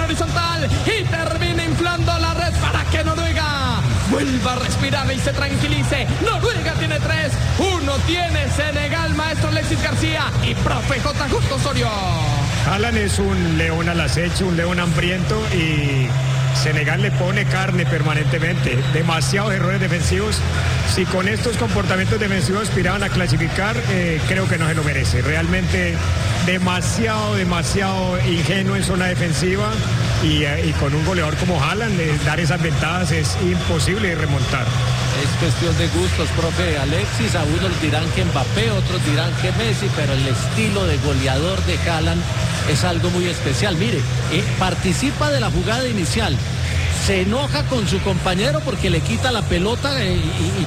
horizontal y termina inflando la red para que Noruega vuelva a respirar y se tranquilice. Noruega tiene 3, 1 tiene Senegal, maestro Alexis García y profe J. Justo Osorio. Haaland es un león al acecho, un león hambriento y Senegal le pone carne permanentemente, demasiados errores defensivos. Si con estos comportamientos defensivos aspiraban a clasificar, creo que no se lo merece. Realmente demasiado ingenuo en zona defensiva y con un goleador como Haaland, dar esas ventajas es imposible de remontar. Es cuestión de gustos, profe Alexis. A unos dirán que Mbappé, otros dirán que Messi, pero el estilo de goleador de Haaland es algo muy especial. Mire, participa de la jugada inicial, se enoja con su compañero porque le quita la pelota y